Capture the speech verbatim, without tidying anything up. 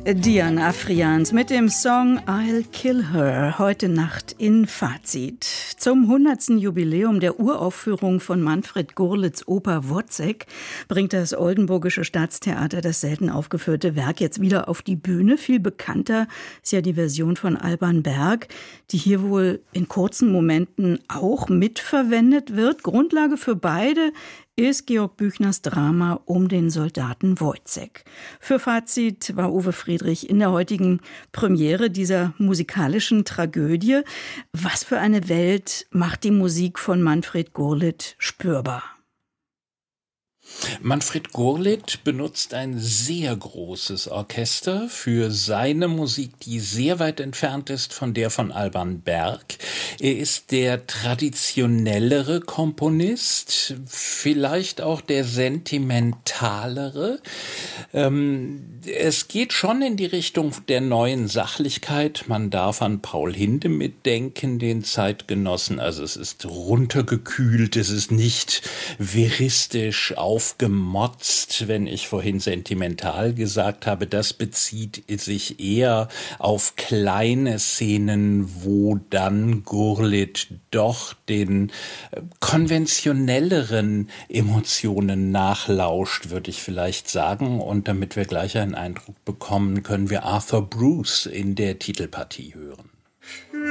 Diana Afrians mit dem Song I'll Kill Her heute Nacht in Fazit. Zum hundertsten Jubiläum der Uraufführung von Manfred Gurlitt's Oper Wozzeck bringt das Oldenburgische Staatstheater das selten aufgeführte Werk jetzt wieder auf die Bühne. Viel bekannter ist ja die Version von Alban Berg, die hier wohl in kurzen Momenten auch mitverwendet wird. Grundlage für beide ist Georg Büchners Drama um den Soldaten Wojciech. Für Fazit war Uwe Friedrich in der heutigen Premiere dieser musikalischen Tragödie. Was für eine Welt macht die Musik von Manfred Gurlitt spürbar? Manfred Gurlitt benutzt ein sehr großes Orchester für seine Musik, die sehr weit entfernt ist von der von Alban Berg. Er ist der traditionellere Komponist, vielleicht auch der sentimentalere. Ähm, es geht schon in die Richtung der neuen Sachlichkeit. Man darf an Paul Hindemith denken, den Zeitgenossen. Also es ist runtergekühlt, es ist nicht veristisch aufgemotzt, wenn ich vorhin sentimental gesagt habe. Das bezieht sich eher auf kleine Szenen, wo dann Gurlitt doch den konventionelleren Emotionen nachlauscht, würde ich vielleicht sagen. Und damit wir gleich einen Eindruck bekommen, können wir Arthur Bruce in der Titelpartie hören.